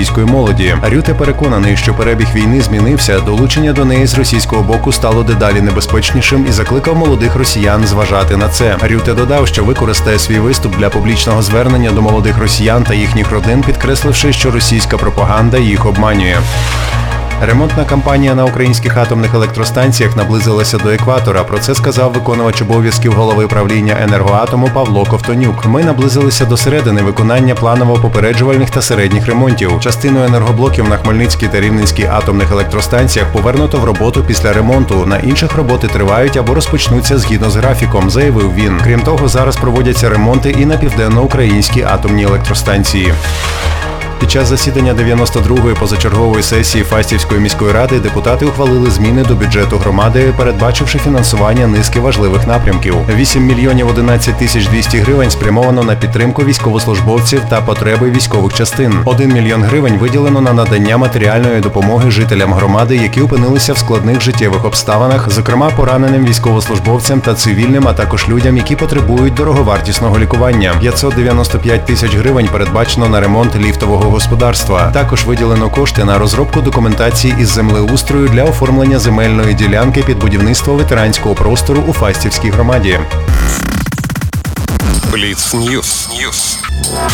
російської молоді. Рюте переконаний, що перебіг війни змінився, долучення до неї з російського боку стало дедалі небезпечнішим і закликав молодих росіян зважати на це. Рюте додав, що використає свій виступ для публічного звернення до молодих росіян та їхніх родин, підкресливши, що російська пропаганда їх обманює. Ремонтна кампанія на українських атомних електростанціях наблизилася до екватора. Про це сказав виконувач обов'язків голови правління «Енергоатому» Павло Ковтонюк. Ми наблизилися до середини виконання планово-попереджувальних та середніх ремонтів. Частину енергоблоків на Хмельницькій та Рівненській атомних електростанціях повернуто в роботу після ремонту. На інших роботи тривають або розпочнуться згідно з графіком, заявив він. Крім того, зараз проводяться ремонти і на південноукраїнській атомній електростанції. Під час засідання 92-ї позачергової сесії Фастівської міської ради депутати ухвалили зміни до бюджету громади, передбачивши фінансування низки важливих напрямків. 8 мільйонів 11 тисяч 200 гривень спрямовано на підтримку військовослужбовців та потреби військових частин. 1 мільйон гривень виділено на надання матеріальної допомоги жителям громади, які опинилися в складних життєвих обставинах, зокрема пораненим військовослужбовцям та цивільним, а також людям, які потребують дороговартісного лікування. 595 тисяч гривень передбачено на ремонт ліфтового господарства. Також виділено кошти на розробку документації із землеустрою для оформлення земельної ділянки під будівництво ветеранського простору у Фастівській громаді. Бліц Ньюс.